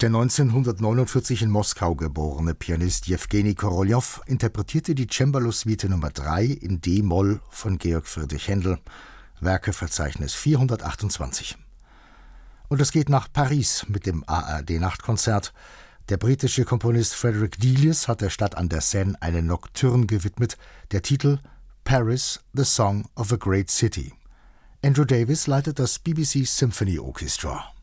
Der 1949 in Moskau geborene Pianist Jewgeni Koroljow interpretierte die Cembalo-Suite Nr. 3 in d-Moll von Georg Friedrich Händel, Werkeverzeichnis 428. Und es geht nach Paris mit dem ARD-Nachtkonzert. Der britische Komponist Frederick Delius hat der Stadt an der Seine eine Nocturne gewidmet. Der Titel Paris, the Song of a Great City. Andrew Davis leitet das BBC Symphony Orchestra.